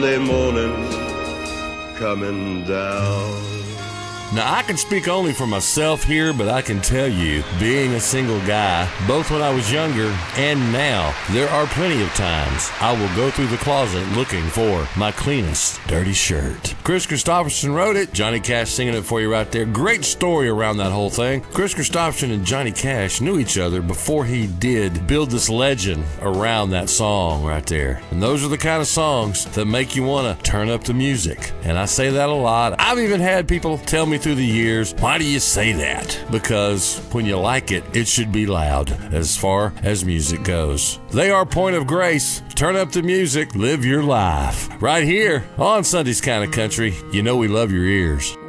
morning coming down. Now, I can speak only for myself here, but I can tell you, being a single guy, both when I was younger and now, there are plenty of times I will go through the closet looking for my cleanest dirty shirt. Chris Christopherson wrote it. Johnny Cash singing it for you right there. Great story around that whole thing. Chris Christopherson and Johnny Cash knew each other before he did build this legend around that song right there. And those are the kind of songs that make you want to turn up the music. And I say that a lot. I've even had people tell me through the years, why do you say that? Because when you like it, it should be loud as far as music goes. They are Point of Grace. Turn up the music, live your life. Right here on Sunday's Kind of Country. You know we love your ears.